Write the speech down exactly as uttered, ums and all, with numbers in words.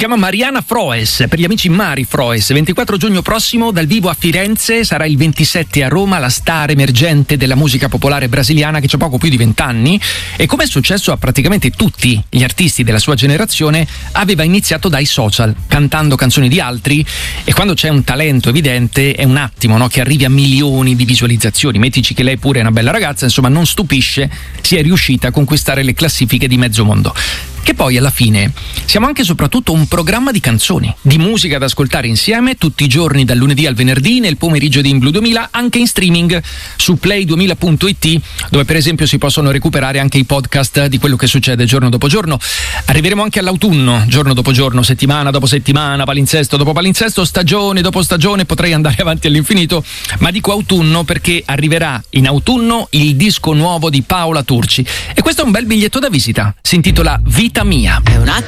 chiama Mariana Froes, per gli amici Mari Froes. ventiquattro giugno prossimo dal vivo a Firenze, sarà il ventisette a Roma, la star emergente della musica popolare brasiliana che c'ha poco più di vent'anni, e come è successo a praticamente tutti gli artisti della sua generazione, aveva iniziato dai social, cantando canzoni di altri, e quando c'è un talento evidente è un attimo, no, che arrivi a milioni di visualizzazioni. Mettici che lei pure è una bella ragazza, insomma non stupisce, si è riuscita a conquistare le classifiche di mezzo mondo. Che poi alla fine siamo anche e soprattutto un programma di canzoni, di musica da ascoltare insieme tutti i giorni dal lunedì al venerdì nel pomeriggio di Inblu duemila, anche in streaming su play duemila punto it, dove per esempio si possono recuperare anche i podcast di quello che succede giorno dopo giorno. Arriveremo anche all'autunno, giorno dopo giorno, settimana dopo settimana, palinsesto dopo palinsesto, stagione dopo stagione, potrei andare avanti all'infinito, ma dico autunno perché arriverà in autunno il disco nuovo di Paola Turci, e questo è un bel biglietto da visita, si intitola Vita Mia. È una